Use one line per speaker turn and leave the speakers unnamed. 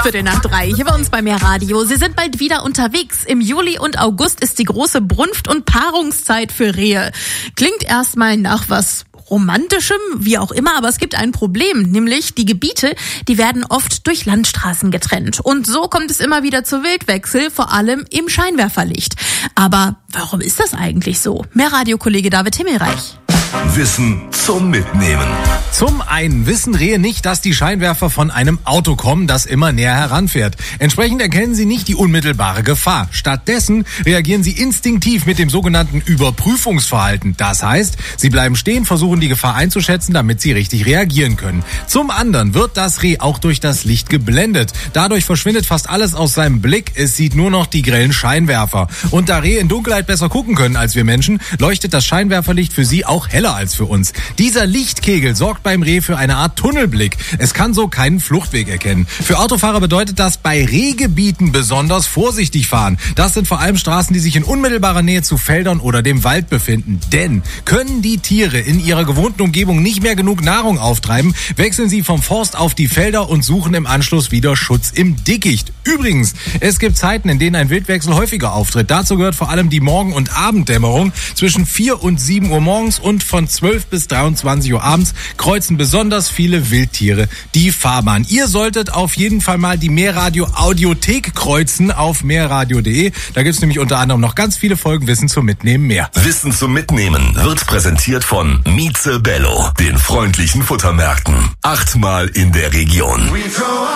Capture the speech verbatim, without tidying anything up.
Viertel nach drei, hier bei uns bei Meerradio. Sie sind bald wieder unterwegs. Im Juli und August ist die große Brunft- und Paarungszeit für Rehe. Klingt erstmal nach was Romantischem, wie auch immer, aber es gibt ein Problem, nämlich die Gebiete, die werden oft durch Landstraßen getrennt. Und so kommt es immer wieder zu Wildwechsel, vor allem im Scheinwerferlicht. Aber warum ist das eigentlich so? Meerradio-Kollege David Himmelreich.
Wissen zum Mitnehmen.
Zum einen wissen Rehe nicht, dass die Scheinwerfer von einem Auto kommen, das immer näher heranfährt. Entsprechend erkennen sie nicht die unmittelbare Gefahr. Stattdessen reagieren sie instinktiv mit dem sogenannten Überprüfungsverhalten. Das heißt, sie bleiben stehen, versuchen die Gefahr einzuschätzen, damit sie richtig reagieren können. Zum anderen wird das Reh auch durch das Licht geblendet. Dadurch verschwindet fast alles aus seinem Blick. Es sieht nur noch die grellen Scheinwerfer. Und da Rehe in Dunkelheit besser gucken können als wir Menschen, leuchtet das Scheinwerferlicht für sie auch heller als für uns. Dieser Lichtkegel sorgt beim Reh für eine Art Tunnelblick. Es kann so keinen Fluchtweg erkennen. Für Autofahrer bedeutet das bei Rehgebieten besonders vorsichtig fahren. Das sind vor allem Straßen, die sich in unmittelbarer Nähe zu Feldern oder dem Wald befinden. Denn können die Tiere in ihrer gewohnten Umgebung nicht mehr genug Nahrung auftreiben, wechseln sie vom Forst auf die Felder und suchen im Anschluss wieder Schutz im Dickicht. Übrigens, es gibt Zeiten, in denen ein Wildwechsel häufiger auftritt. Dazu gehört vor allem die Morgen- und Abenddämmerung. Zwischen vier und sieben Uhr morgens und von zwölf bis dreiundzwanzig Uhr abends kreuzen besonders viele Wildtiere die Fahrbahn. Ihr solltet auf jeden Fall mal die Meerradio Audiothek kreuzen auf meerradio punkt de. Da gibt's nämlich unter anderem noch ganz viele Folgen Wissen zum Mitnehmen mehr.
Wissen zum Mitnehmen wird präsentiert von Mieze Bello, den freundlichen Futtermärkten. Achtmal in der Region.